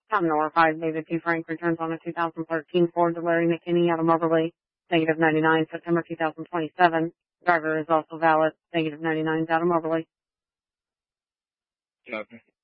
Tom Nor 5, David P. Frank returns on a 2013 Ford to Larry McKinney out of Moberly, negative 99, September 2027. Driver is also valid, negative 99, out of Moberly. Copy.